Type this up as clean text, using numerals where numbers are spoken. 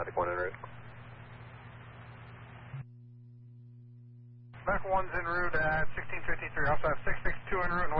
Medic 1 en route. Medic 1's en route at 1653. Also have 662 en route.